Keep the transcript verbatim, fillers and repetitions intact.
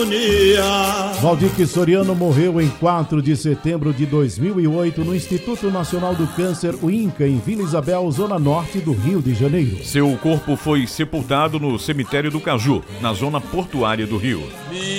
Valdir Soriano morreu em quatro de setembro de dois mil e oito no Instituto Nacional do Câncer, o INCA, em Vila Isabel, zona norte do Rio de Janeiro. Seu corpo foi sepultado no cemitério do Caju, na zona portuária do Rio.